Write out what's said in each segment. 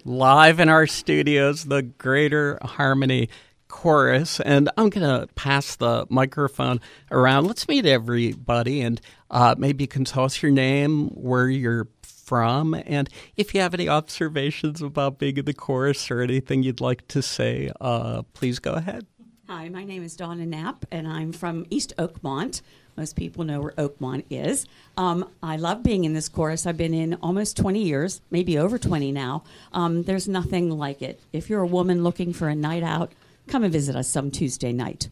live in our studios, the Greater Harmony Chorus. And I'm going to pass the microphone around. Let's meet everybody, and maybe you can tell us your name, where you're from, and if you have any observations about being in the chorus or anything you'd like to say, please go ahead. Hi, my name is Donna Knapp, and I'm from East Oakmont. Most people know where Oakmont is. I love being in this chorus. I've been in almost 20 years, maybe over 20 now. There's nothing like it. If you're a woman looking for a night out, come and visit us some Tuesday night.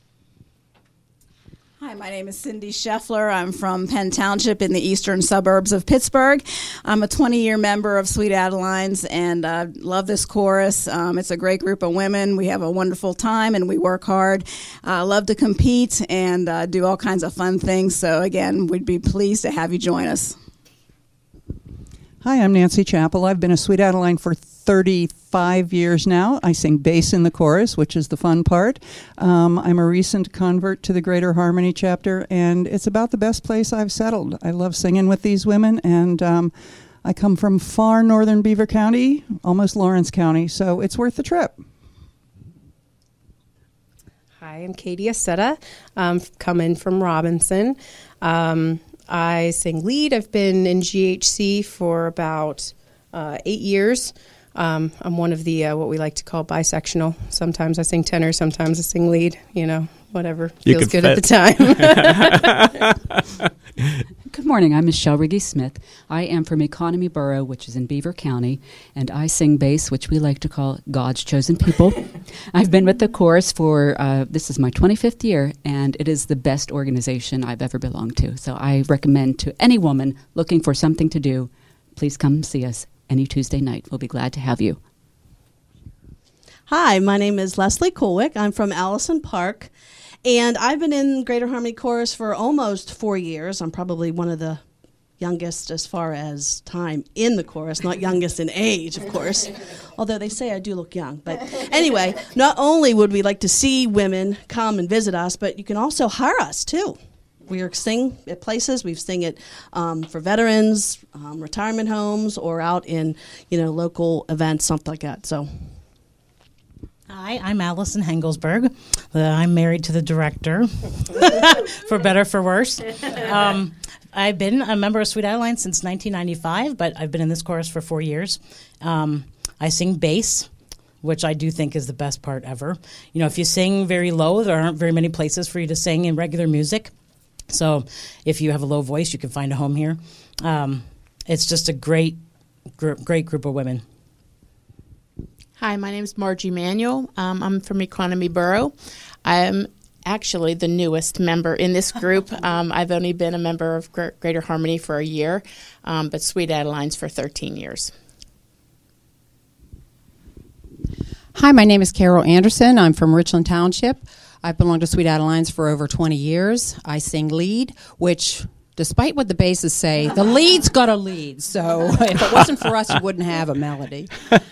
Hi, my name is Cindy Scheffler. I'm from Penn Township in the eastern suburbs of Pittsburgh. I'm a 20-year member of Sweet Adelines and love this chorus. It's a great group of women. We have a wonderful time and we work hard. Love to compete and do all kinds of fun things. So, again, we'd be pleased to have you join us. Hi, I'm Nancy Chappell. I've been a Sweet Adeline for 35 years now. I sing bass in the chorus, which is the fun part. I'm a recent convert to the Greater Harmony chapter, and it's about the best place I've settled. I love singing with these women, and I come from far northern Beaver County, almost Lawrence County, so it's worth the trip. Hi, I'm Katie Aceta. I'm coming from Robinson. I sing lead. I've been in GHC for about 8 years. I'm one of the what we like to call bisexual. Sometimes I sing tenor, sometimes I sing lead. You know, whatever feels good at the time. Good morning. I'm Michelle Riggy-Smith. I am from Economy Borough, which is in Beaver County, and I sing bass, which we like to call God's chosen people. I've been with the chorus for, this is my 25th year, and it is the best organization I've ever belonged to. So I recommend to any woman looking for something to do, please come see us any Tuesday night. We'll be glad to have you. Hi, my name is Leslie Colwick. I'm from Allison Park. And I've been in Greater Harmony Chorus for almost 4 years. I'm probably one of the youngest as far as time in the chorus, not youngest in age, of course, although they say I do look young. But anyway, not only would we like to see women come and visit us, but you can also hire us, too. We sing at places. We've sing it for veterans, retirement homes, or out in, local events, something like that. So. Hi, I'm Allison Hengelsberg. I'm married to the director, for better, for worse. I've been a member of Sweet Adeline since 1995, but I've been in this chorus for 4 years. I sing bass, which I do think is the best part ever. If you sing very low, there aren't very many places for you to sing in regular music. So if you have a low voice, you can find a home here. It's just a great group of women. Hi, my name is Margie Manuel. I'm from Economy Borough. I'm actually the newest member in this group. I've only been a member of Greater Harmony for a year, but Sweet Adelines for 13 years. Hi, my name is Carol Anderson. I'm from Richland Township. I've belonged to Sweet Adelines for over 20 years. I sing lead, which, despite what the basses say, the lead's got a lead. So if it wasn't for us, you wouldn't have a melody.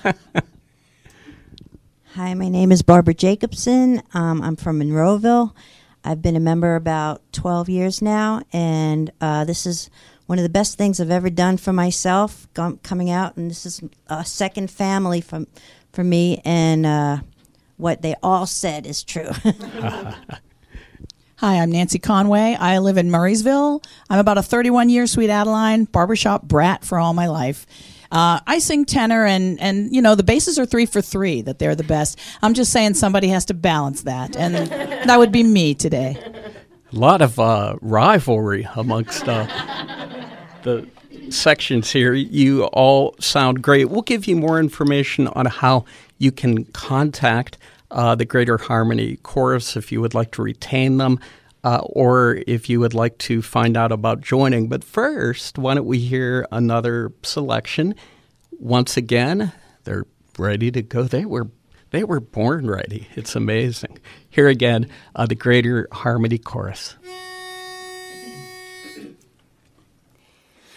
Hi, my name is Barbara Jacobson. I'm from Monroeville. I've been a member about 12 years now, and this is one of the best things I've ever done for myself, coming out, and this is a second family for me, and what they all said is true. Hi, I'm Nancy Conway. I live in Murraysville. I'm about a 31-year Sweet Adeline barbershop brat for all my life. I sing tenor, and the basses are 3 for 3, that they're the best. I'm just saying somebody has to balance that, and that would be me today. A lot of rivalry amongst the sections here. You all sound great. We'll give you more information on how you can contact the Greater Harmony Chorus if you would like to retain them, or if you would like to find out about joining. But first, why don't we hear another selection? Once again, they're ready to go. They were born ready. It's amazing. Here again, the Greater Harmony Chorus.